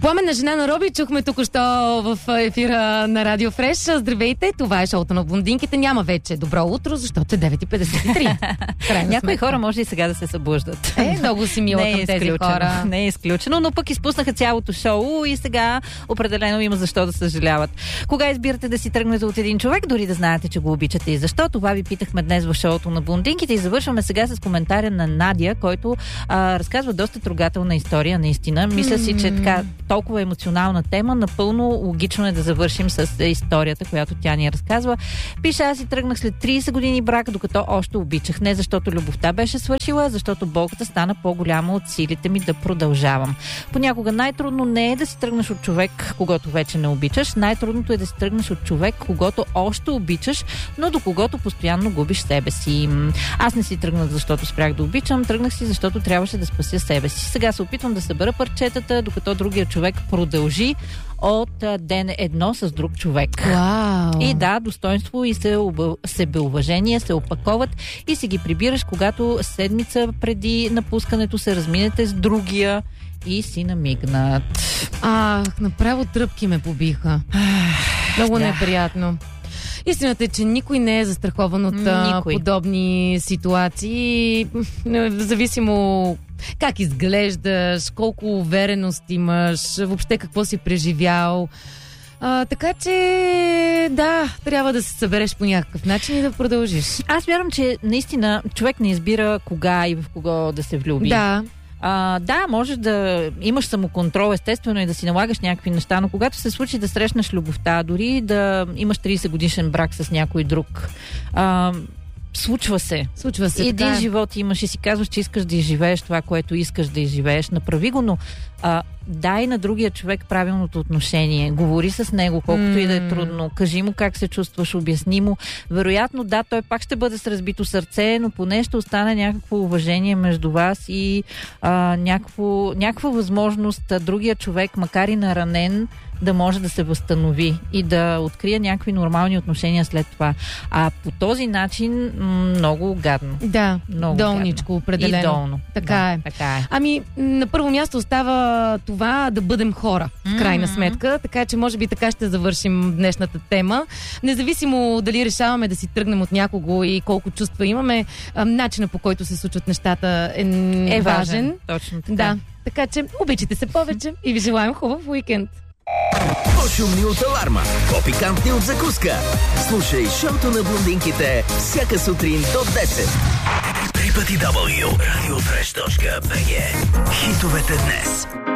Пламенна жена на Роби чухме току-що в ефира на Радио Фреш. Здравейте, това е шоуто на блондинките. Няма вече добро утро, защото е 9:53. Някои хора може и сега да се събуждат. Много си мила към тези хора. Не е изключено, но пък изпуснаха цялото шоу и сега определено има защо да съжаляват. Кога избирате да си тръгнете от един човек, дори да знаете, че го обичате и защо? Това ви питахме днес в шоуто на блондинките и завършваме сега с коментаря на Надя, който разказва доста трогателна история, наистина. Мисля си, че така толкова емоционална тема, напълно логично е да завършим с историята, която тя ни разказва. Пише: аз си тръгнах след 30 години брак, докато още обичах. Не защото любовта беше свършила, защото болката стана по-голяма от силите ми да продължавам. Понякога най-трудно не е да си тръгнеш от човек, когато вече не обичаш. Най-трудното е да си тръгнеш от човек, когато още обичаш, но до когото постоянно губиш себе си. Аз не си тръгнах, защото спрях да обичам. Тръгнах си, защото трябваше да спася себе си. Сега се опитвам да събера парчетата, докато другия човек продължи от ден едно с друг човек. Вау. И да, достоинство и себеуважение се опаковат и си ги прибираш, когато седмица преди напускането се разминете с другия и си намигнат. Направо тръпки ме побиха. Много неприятно. Истината е, че никой не е застрахован от подобни ситуации. Зависимо как изглеждаш, колко увереност имаш, въобще какво си преживял. Така че, да, трябва да се събереш по някакъв начин и да продължиш. Аз вярвам, че наистина човек не избира кога и в кого да се влюби. Да. Да, можеш да имаш самоконтрол, естествено, и да си налагаш някакви неща, но когато се случи да срещнеш любовта, дори да имаш 30 годишен брак с някой друг, случва се. Един живот имаш и си казваш, че искаш да изживееш това, което искаш да изживееш. Направи го, но дай на другия човек правилното отношение. Говори с него, колкото и да е трудно. Кажи му как се чувстваш, обясни му. Вероятно, да, той пак ще бъде с разбито сърце, но поне ще остане някакво уважение между вас и някаква възможност другия човек, макар и наранен, да може да се възстанови и да открие някакви нормални отношения след това. А по този начин много гадно. Да, много долничко, гадно. Определено. И долно. Така е. Ами, на първо място остава това да бъдем хора, в крайна сметка, така че може би така ще завършим днешната тема. Независимо дали решаваме да си тръгнем от някого и колко чувства имаме, начинът, по който се случват нещата е важен. Точно така. Да, така че обичайте се повече и ви желаем хубав уикенд. По-шумни от аларма, по-пикантни от закуска. Слушай шоуто на блондинките всяка сутрин до 10. www.radiofresh.bg. Хитовете днес.